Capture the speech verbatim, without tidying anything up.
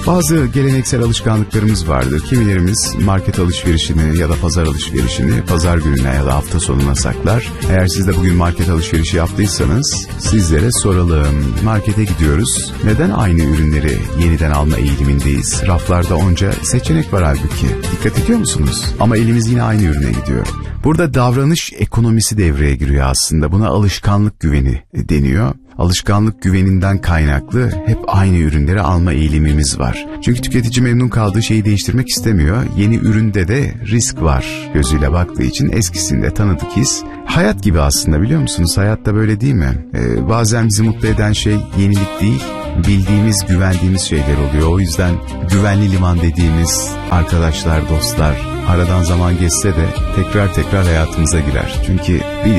Bazı geleneksel alışkanlıklarımız vardır. Kimilerimiz market alışverişini ya da pazar alışverişini pazar gününe ya da hafta sonuna saklar. Eğer siz de bugün market alışverişi yaptıysanız sizlere soralım. Markete gidiyoruz. Neden aynı ürünleri yeniden alma eğilimindeyiz? Raflarda onca seçenek var halbuki. Dikkat ediyor musunuz? Ama elimiz yine aynı ürüne gidiyor. Burada davranış ekonomisi devreye giriyor aslında. Buna alışkanlık güveni deniyor. Alışkanlık güveninden kaynaklı hep aynı ürünleri alma eğilimimiz var. Çünkü tüketici memnun kaldığı şeyi değiştirmek istemiyor. Yeni üründe de risk var gözüyle baktığı için eskisinde tanıdık his. Hayat gibi aslında, biliyor musunuz? Hayatta böyle değil mi? Ee, bazen bizi mutlu eden şey yenilik değil, bildiğimiz, güvendiğimiz şeyler oluyor. O yüzden güvenli liman dediğimiz arkadaşlar, dostlar aradan zaman geçse de tekrar tekrar hayatımıza girer. Çünkü biliyorsunuz